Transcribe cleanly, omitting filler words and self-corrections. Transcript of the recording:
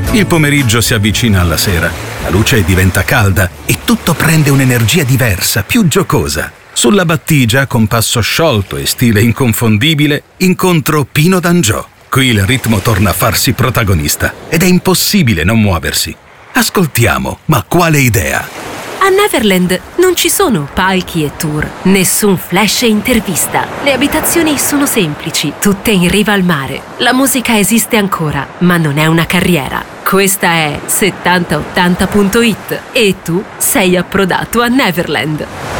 Il pomeriggio si avvicina alla sera, la luce diventa calda e tutto prende un'energia diversa, più giocosa. Sulla battigia, con passo sciolto e stile inconfondibile, incontro Pino D'Angiò. Qui il ritmo torna a farsi protagonista ed è impossibile non muoversi. Ascoltiamo, ma quale idea? A Neverland non ci sono palchi e tour, nessun flash e intervista. Le abitazioni sono semplici, tutte in riva al mare. La musica esiste ancora, ma non è una carriera. Questa è 7080.it e tu sei approdato a Neverland.